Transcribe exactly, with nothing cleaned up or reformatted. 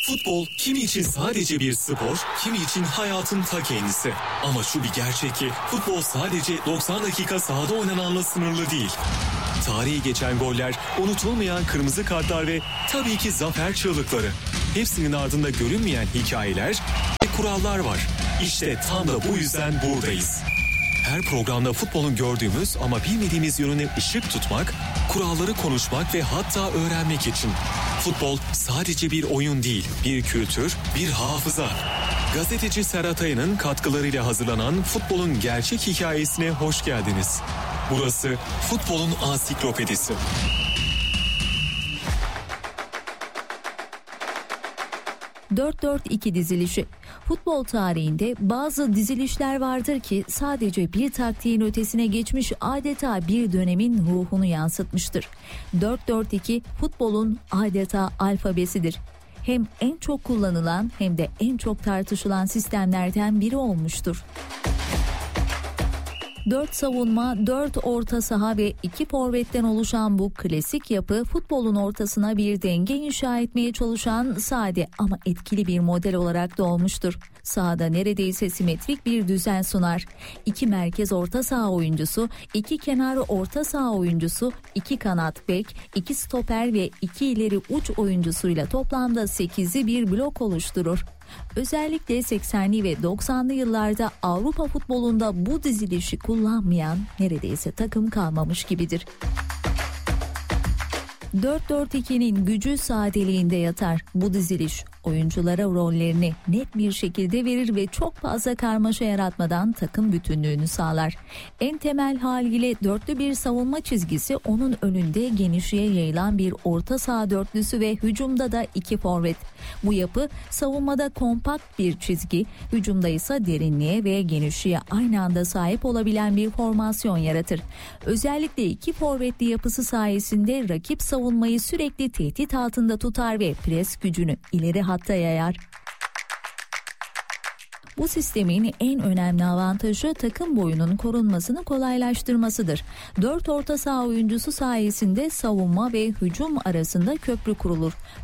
Futbol kimi için sadece bir spor, kimi için hayatın ta kendisi. Ama şu bir gerçek ki futbol sadece doksan dakika sahada oynananla sınırlı değil. Tarihi geçen goller, unutulmayan kırmızı kartlar ve tabii ki zafer çığlıkları. Hepsinin ardında görünmeyen hikayeler ve kurallar var. İşte tam da bu yüzden buradayız. Her programda futbolun gördüğümüz ama bilmediğimiz yönüne ışık tutmak, kuralları konuşmak ve hatta öğrenmek için. Futbol sadece bir oyun değil, bir kültür, bir hafıza. Gazeteci Serhat Aya'nın katkılarıyla hazırlanan futbolun gerçek hikayesine hoş geldiniz. Burası futbolun ansiklopedisi. dört dört iki dizilişi. Futbol tarihinde bazı dizilişler vardır ki sadece bir taktiğin ötesine geçmiş, adeta bir dönemin ruhunu yansıtmıştır. dört dört iki futbolun adeta alfabesidir. Hem en çok kullanılan hem de en çok tartışılan sistemlerden biri olmuştur. dört savunma, dört orta saha ve iki forvetten oluşan bu klasik yapı futbolun ortasına bir denge inşa etmeye çalışan sade ama etkili bir model olarak doğmuştur. Sahada neredeyse simetrik bir düzen sunar. İki merkez orta saha oyuncusu, iki kenar orta saha oyuncusu, iki kanat bek, iki stoper ve iki ileri uç oyuncusuyla toplamda sekizli bir blok oluşturur. Özellikle seksenli ve doksanlı yıllarda Avrupa futbolunda bu dizilişi kullanmayan neredeyse takım kalmamış gibidir. dört dört ikinin gücü sadeliğinde yatar. Bu diziliş oyunculara rollerini net bir şekilde verir ve çok fazla karmaşa yaratmadan takım bütünlüğünü sağlar. En temel haliyle dörtlü bir savunma çizgisi, onun önünde genişliğe yayılan bir orta saha dörtlüsü ve hücumda da iki forvet. Bu yapı savunmada kompakt bir çizgi, hücumda ise derinliğe ve genişliğe aynı anda sahip olabilen bir formasyon yaratır. Özellikle iki forvetli yapısı sayesinde rakip savunmayı sürekli tehdit altında tutar ve pres gücünü ileri hatta yayar. Bu sistemin en önemli avantajı takım boyunun korunmasını kolaylaştırmasıdır. Dört orta saha oyuncusu sayesinde savunma ve hücum arasında köprü kurulur.